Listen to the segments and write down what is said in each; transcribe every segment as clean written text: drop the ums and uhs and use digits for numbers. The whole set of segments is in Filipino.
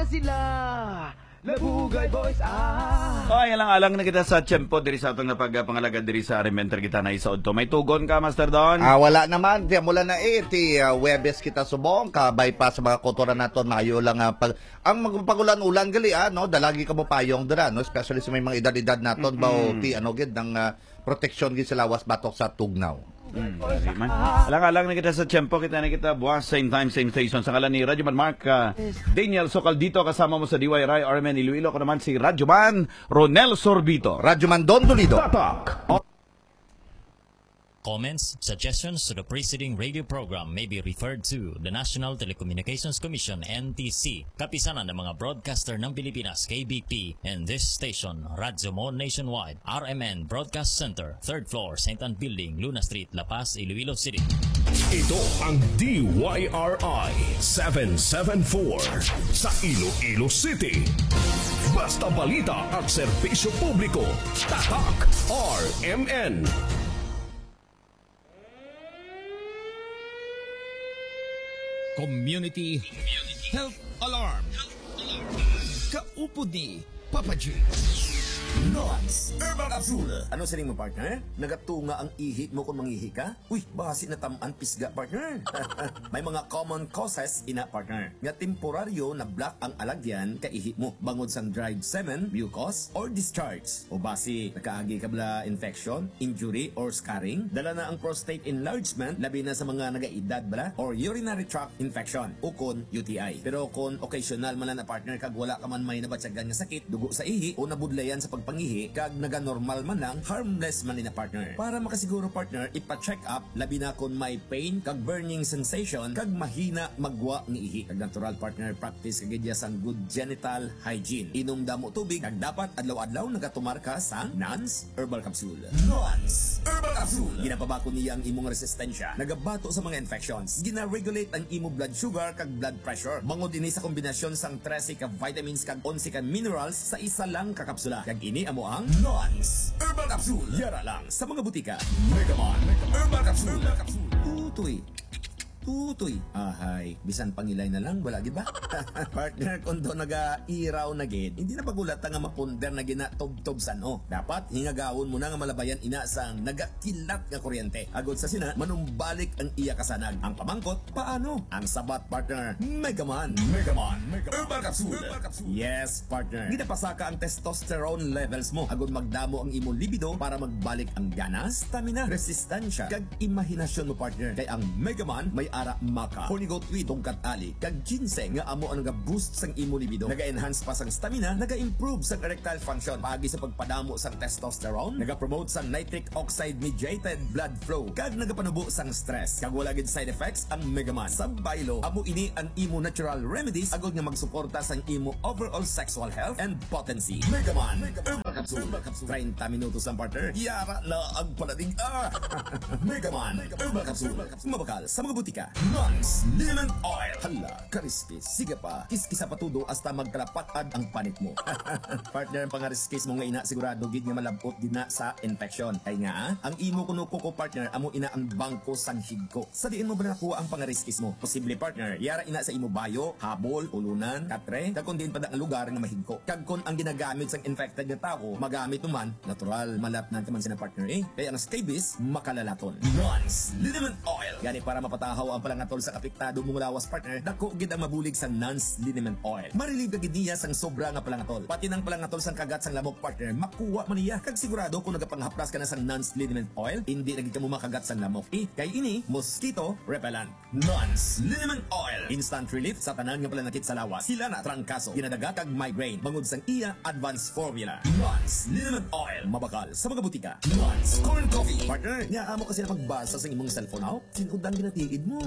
sila. Labugay boys, Ay, alang-alang na kita sa tiyempo diri sa atong napagpangalaga diri sa Arimenter kita na isaod to. May tugon ka, Master Don? Wala naman. Di, mula na ti Webes kita subong, kabay pa sa mga kultura nato, mayo lang ang magpagulan-ulan gali, no? Dalagi ka mo payong dira, no? Especially sa may mga edad-edad naton, ti gid ng protection gid sa lawas batok sa tugnaw. Alang-alang na kita sa tiyempo, kita na kita buwas, same time, same station. Sa ngalan ni Radyo Man Mark Daniel Socal dito, kasama mo sa DYRI Armen Iloilo, ko naman si Radyo Man Ronel Sorbito. Radyo Man Don Dolido. Comments, suggestions to the preceding radio program may be referred to the National Telecommunications Commission, NTC, kapisanan ng mga broadcaster ng Pilipinas, KBP, and this station, Radyo Mo Nationwide, RMN Broadcast Center, 3rd floor, St. Anne Building, Luna Street, La Paz, Iloilo City. Ito ang DYRI 774 sa Iloilo City. Basta balita at serbisyo publiko, tatak RMN. Community Health Alarm. Kaupod ni Papa G. Nons Herbal Capsule. Ano sa mo, partner? Nagatunga ang ihi mo kung mangihi ka? Uy, basi na tamaan pisga, partner. May mga common causes ina, partner. Nga temporaryo na block ang alagyan ka ihi mo. Bangod sang dried semen, mucus, or discharge. O basi, nakaagi ka bala infection, injury, or scarring. Dala na ang prostate enlargement, labi na sa mga nagaedad bala, or urinary tract infection, o kon UTI. Pero kung occasional man na partner, kag wala ka man may nabatsagan nga sakit, dugo sa ihi, o nabudlayan sa pagpangihi, kag naga-normal man lang, harmless man na partner. Para makasiguro, partner, ipa-check up, labi na kung may pain, kag burning sensation, kag mahina magwa ng ihi. Kag natural, partner, practice kagidya sang good genital hygiene. Inom damo tubig, kag dapat adlaw-adlaw nagatumar ka sa Nons Herbal Capsule. Nons Herbal Capsule. Ginapabako niya ang imong resistensya, nagabato sa mga infections, gina-regulate ang imo blood sugar kag blood pressure. Bangod ini sa kombinasyon sang 13 ka vitamins kag 11 ka minerals sa isa lang ka kapsula. Kag ini amo ang Nons Herbal Capsule. Yara lang sa mga butika. Megaman Herbal Capsule. Tutoy. Ahay, bisan pangilay na lang, wala gid ba? Partner, kung doon naga-iraw na gid, hindi na pagulat nga mapunder na gina tob-tob sano. Dapat hingagawon mo na nga malabayan ina sang nagakilat nga kuryente. Agod sa sina, manumbalik ang iya kasanag. Ang pamangkot, paano? Ang sabat, partner, Megaman Herbal Capsule. Yes, partner. Ginapasaka ang testosterone levels mo. Agod magdamo ang imo libido para magbalik ang gana, stamina, resistensya, kag imahinasyon mo, partner. Kay ang Megaman may ara maka, honigot wi tungkat ali, kag ginseng nga amo ang naga-boost sang imo libido. Naga-enhance pa sang stamina, naga-improve sang erectile function, pagi sa pagpadamo sang testosterone, naga-promote sang nitric oxide mediated blood flow, kag nagapanubo sang stress. Kag wala gid side effects ang Megaman. Sa baylo, amo ini ang imo natural remedies agod nga magsuporta sang imo overall sexual health and potency. Megaman Herbal Capsule. 30 minutos ang partner. Yara na ang palating Megaman Herbal Capsule. Mabakal sa mga butika. Nons Lemon Oil. Hala, kariskis. Sige pa, kiskisa patudo hasta magkalapatad ang panit mo. Partner, ang pangariskis mo nga ina, sigurado gid nga malabot gid na sa infection. Kay nga, ang imo kuno ko partner, amo ina ang bangko sang higko. Sa diin mo ba nakuha ang pangariskis mo? Posible, partner, yara ina sa imo bayo, habol, ulunan, katre, kag kun diin pa ang lugar nga mahigko. Kag kun ang ginagamit sang infected nga tao, magamit man, natural, malapnan man sina partner Kaya ang scabies, makalalaton. Nons Lemon Oil. Gani para mapatahaw ang palangatol sa apektado mong lawas, partner, dako gid ang mabulig sang Nons Liniment Oil. Marilib ka gid niya sang sobra nga palangatol. Pati nang palangatol sang kagat sang lamok, partner, makuha man niya. Kag sigurado kung nagapanghaplas ka na sang Nons Liniment Oil, hindi na gid ka mo makagat sang lamok. Kay ini mosquito repellent. Nons Liniment Oil. Instant relief sa tanan nga palanakit sa lawas. Sila na trangkaso, ginadaga kag migraine. Bangod sang iya advanced formula. Nons Liniment Oil. Mabakal sa mga butika. Nons Corn Coffee. Partner, nya amo kasi na magbasa sa imong cellphone out. Sinudan ginatigid mo.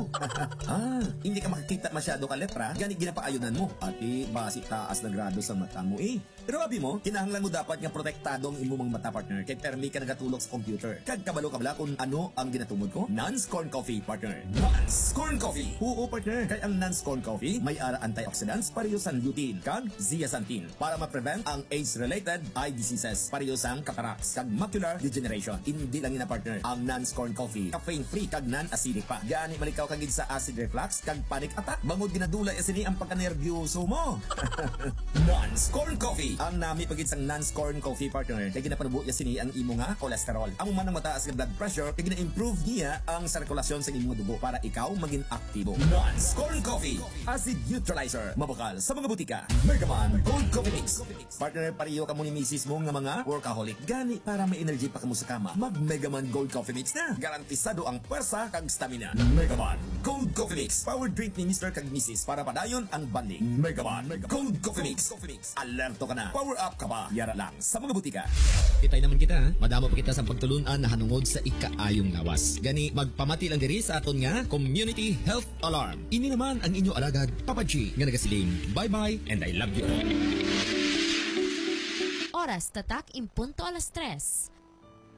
Hindi ka makakita masyado ka letra, gani ginapaayunan mo. Ati, basi taas na grado sa mata mo Pero abi mo, kinahanglan mo dapat nga protektado ang imong mata, partner. Kay permi ka nagatulog sa computer. Kag kabalo ka bala kung ano ang ginatumod ko? Nons Corn Coffee, partner. Nons Corn Coffee. Oo, partner. Kay ang Nons Corn Coffee, may ara antioxidants, pareho sang lutein, kag zeaxanthin, para ma-prevent ang age-related eye diseases, pareho sang cataracts, kag macular degeneration. Hindi lang ina, partner, ang Nons Corn Coffee. Caffeine-free, kag non-acidic pa. Gani malik ikaw kagid sa acid reflux kag panic attack. Bangod ginadula sini ang pagkanerbiyoso mo. Nance Corn Coffee. Ang nami pagid sang Nance Corn Coffee partner. Kay ginapanubo sini ang imo nga cholesterol. Ang man ang mataas nga blood pressure kay gina-improve niya ang sirkulasyon sa imong dugo para ikaw maging aktibo. Nance Corn Coffee. Acid neutralizer. Mabakal sa mga butika. Megaman Gold Coffee Mix. Partner pariyo ka mo ni misis mo nga mga workaholic. Gani para may energy pa kamo sa kama. Mag Megaman Gold Coffee Mix na. Garantisado ang pwersa kag stamina. Megaman Gold Coffee Mix. Power drink ni Mr. kag Mrs. para padayon ang banding. Megaman Gold Coffee Mix. Alerto ka na. Power up ka ba? Yara lang sa mga butika. Itay naman kita, ha? Madamo pa kita sa pagtulunan na hanungod sa ikaayong lawas. Gani, magpamati lang diri sa aton nga Community Health Alarm. Ini naman ang inyo alagad, Papa G, nga nagasiling. Bye-bye and I love you all. Oras tatak impunto alas 3.